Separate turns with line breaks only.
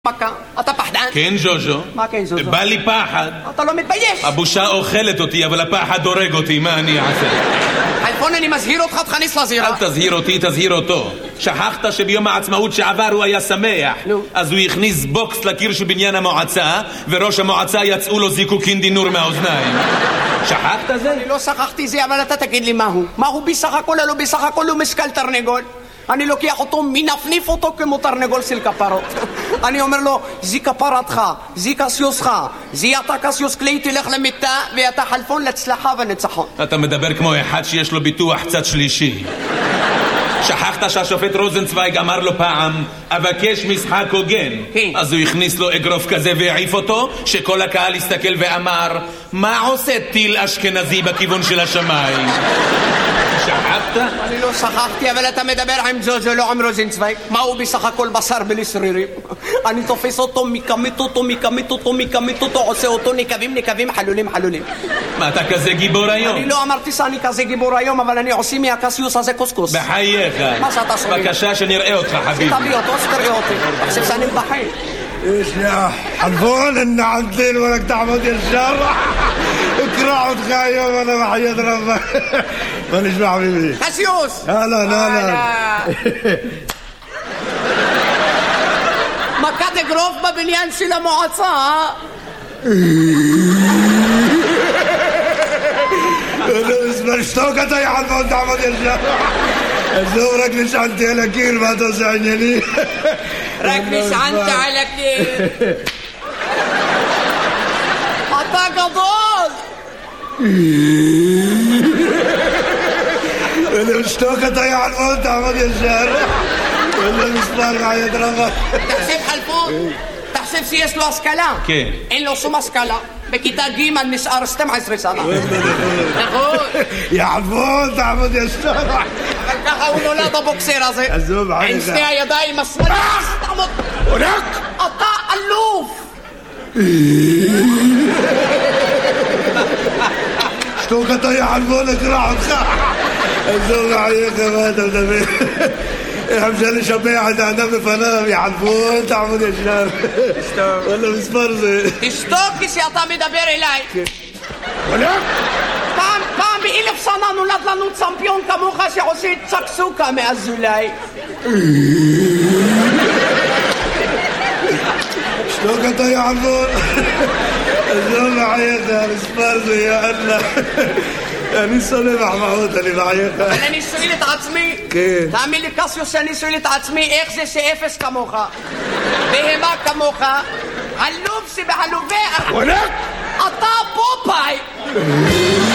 מכה, אתה פחדן?
כן ז'וז'ו.
מה כן ז'וז'ו?
בא לי פחד.
אתה לא מתבייש?
הבושה אוכלת אותי אבל הפחד הורג אותי, מה אני אעשה?
חלפון, אני מזהיר אותך, תכניס לזירה.
אל תזהיר אותי, תזהיר אותו. שכחת שביום העצמאות שעבר הוא היה שמח. אז הוא הכניס בוקס לקיר של בניין המועצה וראש המועצה יצאו לו זיקוקין דינור מהאוזניים. שכחת זה?
אני לא שכחתי זה, אבל אתה תגיד לי מהו. מהו בסך הכל? לא בסך הכל הוא משקל תרנגול. אני לוקח אותו, מנפניף אותו כמו תרנגול של כפרות. אני אומר לו, זי כפרתך, זי קסיוסך, זי אתה קסיוס קלי, תלך למיטה ואתה חלפון להצלחה וניצחון.
אתה מדבר כמו אחד שיש לו ביטוח צד שלישי. שכחת שהשופט רוזנצוויג אמר לו פעם, אבקש משחק הוגן. אז הוא הכניס לו אגרוף כזה והעיף אותו, שכל הקהל הסתכל ואמר, מה עושה טיל אשכנזי בכיוון של השמיים? שכחת?
אני לא שכחתי, אבל אתה מדבר עם ז'וז'ו, לא עם רוזנצוויג. מה הוא בסך הכל בשר בלי שרירים? אני תופס אותו, מקמית אותו, עושה אותו נקבים, חלולים.
מה, אתה כזה גיבור היום?
אני לא אמרתי שאני כזה גיבור היום, אבל אני עושה מהקסיוס הזה קוסקוס.
בחייך.
מה שאתה שומע?
בבקשה שנראה אותך, חביבי.
תביא אותו, שתראה אותי. חושב שאני מבחין.
ايش يا حلفون ان عدل ولك تعبد يا الشارع اكرع وتخايم وانا بحياة ربك مانيش مع حبيبي
קסיוס!
لا
מכת אגרוף בבניין של המועצה.
انا اسمع اشتوكت يا حلفون تعبد يا الشارع الزورك نشعنت على كيل ما توسعني لي
רק נשענת על הקיר. אתה גדול!
انا اشتوكت يا حلفون تعبد يا الشارع ولا مسمار حياة ربك
תחשב חלפון, תחשב שיש לו השכלה.
כן.
אין לו שום השכלה. בכיתה ג' נשאר 12 שנה. נכון.
يا حلفون تعبد يا الشارع
אבל ככה הוא נולד הבוקסר הזה.
עזוב,
עם
עליך.
שני הידיים השמאליות. תעמוד. אתה אלוף.
اشتوكت يا حلفون اكرع وتخاع الزوج عليك ما انت مدبر حمشالي شبيعة انا بفنام يا حلفون تعمل يا شناب ولا مسفرزة
תשתוק כשאתה מדבר אליי. פעם ב1000 שנה נולד לנו צמפיון כמוך שעושה צ'קסוקה מאזולאי.
اشتوكت يا حلفون الزوج عليك مسفرزة يا الله אני סולח מחמוד, אני בחייך.
אבל אני שואל את עצמי, תאמין לי קסיוס שאני שואל את עצמי, איך זה שאפס כמוך, בהמה כמוך, אלוף שבחלובי, אתה פופאי.